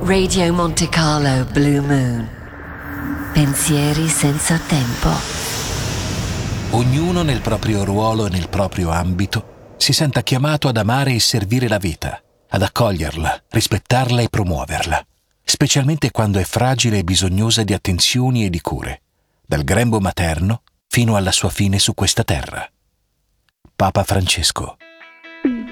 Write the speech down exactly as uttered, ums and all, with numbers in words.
Radio Monte Carlo Blue Moon. Pensieri senza tempo. Ognuno nel proprio ruolo e nel proprio ambito si senta chiamato ad amare e servire la vita, ad accoglierla, rispettarla e promuoverla, specialmente quando è fragile e bisognosa di attenzioni e di cure, dal grembo materno fino alla sua fine su questa terra. Papa Francesco.